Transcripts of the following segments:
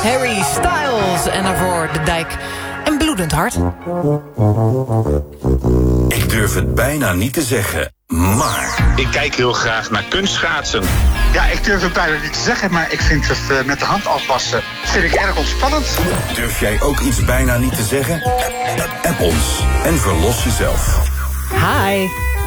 Harry Styles en daarvoor De Dijk en Bloedend Hart. Ik durf het bijna niet te zeggen, maar... Ik kijk heel graag naar kunstschaatsen. Ja, ik durf het bijna niet te zeggen, maar ik vind het met de hand afwassen vind ik erg ontspannend. Durf jij ook iets bijna niet te zeggen? App ons en verlos jezelf. Hi.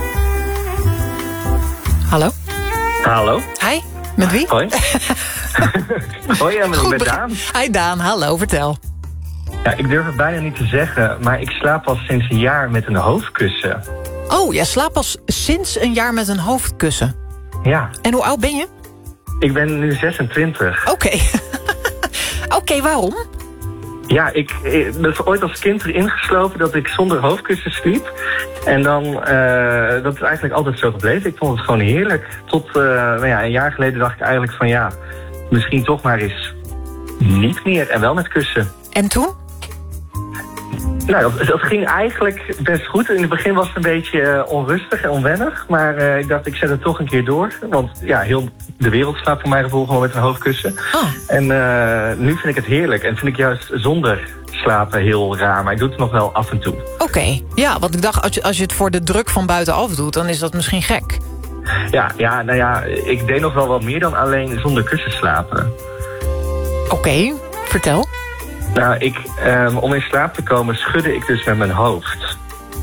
Hallo? Hallo. Hi, met wie? Hoi. Hoi, Emily, met Daan. Hi Daan, hallo, vertel. Ja, ik durf het bijna niet te zeggen, maar ik slaap al sinds een jaar met een hoofdkussen. Oh, jij slaapt pas sinds een jaar met een hoofdkussen. Ja. En hoe oud ben je? Ik ben nu 26. Oké. Oké, waarom? Ja, ik ben ooit als kind erin geslopen dat ik zonder hoofdkussen sliep. En dan, dat is eigenlijk altijd zo gebleven. Ik vond het gewoon heerlijk. Tot een jaar geleden dacht ik eigenlijk van ja, misschien toch maar eens niet meer en wel met kussen. En toen? Nou, dat ging eigenlijk best goed. In het begin was het een beetje onrustig en onwennig. Maar ik dacht, ik zet het toch een keer door. Want ja, heel de wereld slaapt voor mijn gevoel gewoon met een hoofdkussen. Oh. En nu vind ik het heerlijk. En vind ik juist zonder slapen heel raar. Maar ik doe het nog wel af en toe. Oké. Ja, want ik dacht, als je het voor de druk van buitenaf doet, dan is dat misschien gek. Ja, nou ja, ik deed nog wel wat meer dan alleen zonder kussen slapen. Oké, vertel. Nou, om in slaap te komen schudde ik dus met mijn hoofd.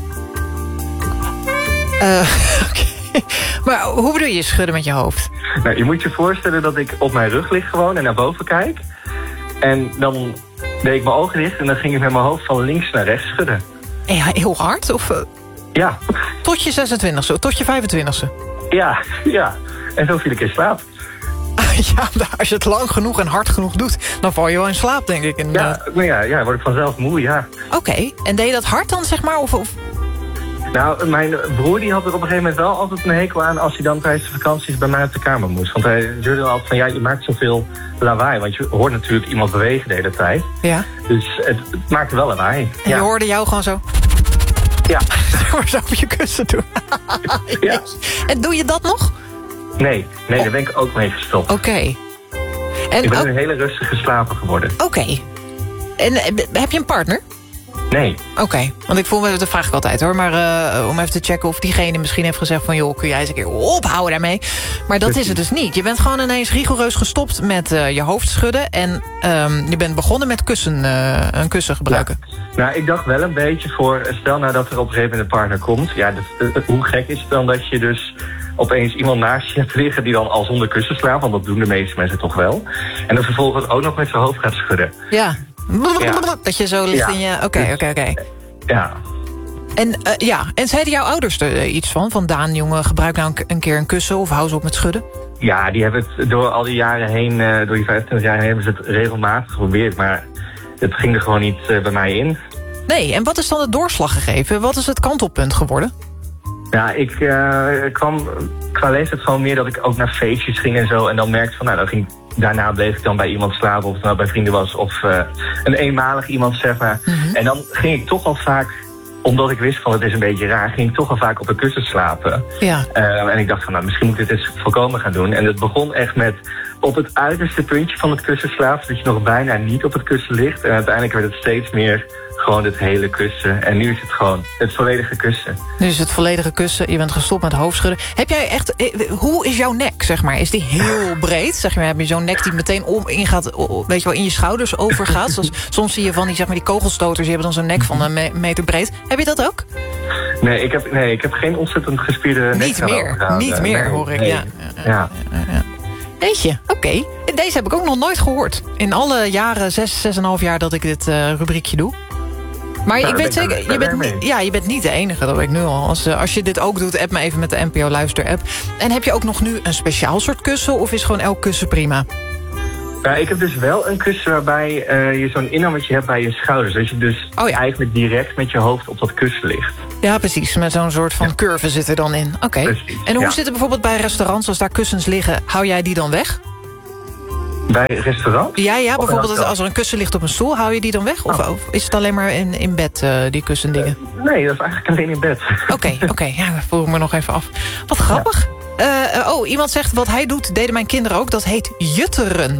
Oké. Maar hoe bedoel je schudden met je hoofd? Nou, je moet je voorstellen dat ik op mijn rug lig gewoon en naar boven kijk. En dan deed ik mijn ogen dicht en dan ging ik met mijn hoofd van links naar rechts schudden. Ja, heel hard? Of, Ja. Tot je 26e, tot je 25e? Ja. En zo viel ik in slaap. Ja, als je het lang genoeg en hard genoeg doet, dan val je wel in slaap, denk ik. En, ja, word ik vanzelf moe, ja. Oké, en deed je dat hard dan, zeg maar? Of... Nou, mijn broer die had er op een gegeven moment wel altijd een hekel aan als hij dan tijdens de vakanties bij mij op de kamer moest. Want hij zeurde altijd van, ja, je maakt zoveel lawaai. Want je hoort natuurlijk iemand bewegen de hele tijd. Ja. Dus het maakte wel lawaai. En je hoorde jou gewoon zo... Ja. Zo op je kussen doen. Ja. En doe je dat nog? Nee, daar ben ik ook mee gestopt. Oké. Ik ben een hele rustige slaper geworden. Oké. En heb je een partner? Nee. Oké, want ik voel me, dat vraag ik altijd hoor. Maar om even te checken of diegene misschien heeft gezegd van... joh, kun jij eens een keer ophouden daarmee? Maar dat is het dus niet. Je bent gewoon ineens rigoureus gestopt met je hoofd schudden. En je bent begonnen met een kussen gebruiken. Ja. Nou, ik dacht wel een beetje voor... Stel nou dat er op een gegeven moment een partner komt. Ja, hoe gek is het dan dat je dus... opeens iemand naast je hebt liggen die dan al zonder kussen slaapt. Want dat doen de meeste mensen toch wel. En dan vervolgens ook nog met zijn hoofd gaat schudden. Ja. Dat je zo ligt in je... Oké. Ja. En zeiden jouw ouders er iets van? Van Daan, jongen, gebruik nou een keer een kussen... of hou ze op met schudden? Ja, die hebben het door al die jaren heen... door die 25 jaar heen hebben ze het regelmatig geprobeerd. Maar het ging er gewoon niet bij mij in. Nee, en wat is dan de doorslag gegeven? Wat is het kantelpunt geworden? Ja, ik kwam qua leeftijd gewoon meer dat ik ook naar feestjes ging en zo. En dan merkte van, daarna bleef ik dan bij iemand slapen. Of het nou bij vrienden was of een eenmalig iemand, zeg maar. Mm-hmm. En dan ging ik toch al vaak, omdat ik wist van het is een beetje raar... ging ik toch al vaak op een kussen slapen. Ja. En ik dacht van, misschien moet ik dit eens voorkomen gaan doen. En het begon echt met op het uiterste puntje van het kussen slapen... zodat je nog bijna niet op het kussen ligt. En uiteindelijk werd het steeds meer... gewoon het hele kussen. En nu is het gewoon het volledige kussen. Nu is het volledige kussen. Je bent gestopt met hoofdschudden. Heb jij echt... Hoe is jouw nek, zeg maar? Is die heel breed? Zeg maar, heb je zo'n nek die meteen ingaat... weet je wel, in je schouders overgaat? Soms zie je van die kogelstoters... die hebben dan zo'n nek van een meter breed. Heb je dat ook? Nee, ik heb geen ontzettend gespierde nek. Niet meer, hoor ik. Nee. Ja. Jeetje, oké. Deze heb ik ook nog nooit gehoord. In alle jaren, 6,5 jaar dat ik dit rubriekje doe. Maar ik weet zeker, je bent niet de enige, dat weet ik nu al. Als je dit ook doet, app me even met de NPO Luister-app. En heb je ook nog nu een speciaal soort kussen... of is gewoon elk kussen prima? Ja, ik heb dus wel een kussen waarbij je zo'n inhammetje hebt bij je schouders. Dat je dus eigenlijk direct met je hoofd op dat kussen ligt. Ja, precies. Met zo'n soort van curve zit er dan in. Oké. En hoe zit het bijvoorbeeld bij restaurants als daar kussens liggen? Hou jij die dan weg? Bij restaurants? Ja, bijvoorbeeld als er een kussen ligt op een stoel, hou je die dan weg? Of is het alleen maar in bed, die kussendingen? Nee, dat is eigenlijk alleen in bed. Oké. Ja, dat voel ik me nog even af. Wat grappig. Iemand zegt, wat hij doet, deden mijn kinderen ook. Dat heet jutteren.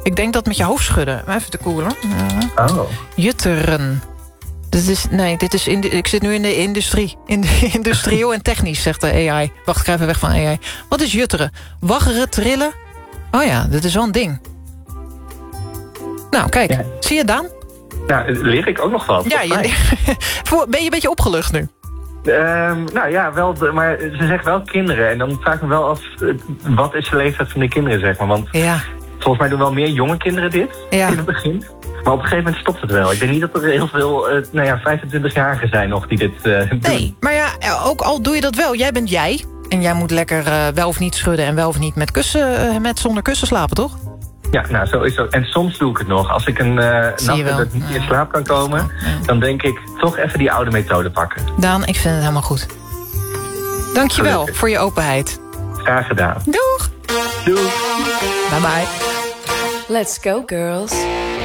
Ik denk dat met je hoofd schudden. Even te koelen. Oh. Jutteren. Ik zit nu in de industrie. Industrieel en technisch, zegt de AI. Wacht, ik ga even weg van AI. Wat is jutteren? Waggeren, trillen? Oh ja, dit is wel een ding. Nou, kijk. Ja. Zie je, Daan? Nou, leer ik ook nog wat. Ja, ben je een beetje opgelucht nu? Nou ja, wel, maar ze zegt wel kinderen. En dan vraag ik me wel af, wat is de leeftijd van die kinderen, zeg maar? Want volgens mij doen wel meer jonge kinderen dit in het begin. Maar op een gegeven moment stopt het wel. Ik denk niet dat er heel veel 25-jarigen zijn nog die dit doen. Nee, maar ja, ook al doe je dat wel. Jij bent jij. En jij moet lekker wel of niet schudden en wel of niet met zonder kussen slapen, toch? Ja, nou, zo is het. En soms doe ik het nog. Als ik een nacht dat ik niet in slaap kan komen, dan denk ik toch even die oude methode pakken. Daan, ik vind het helemaal goed. Dankjewel voor je openheid. Graag gedaan. Doeg! Doeg! Bye bye. Let's go, girls.